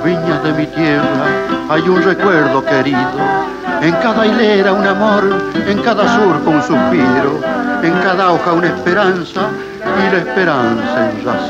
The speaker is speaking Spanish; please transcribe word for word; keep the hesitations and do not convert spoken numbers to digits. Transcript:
Viñas de mi tierra hay un recuerdo querido, en cada hilera un amor, en cada surco un suspiro, en cada hoja una esperanza y la esperanza en razón.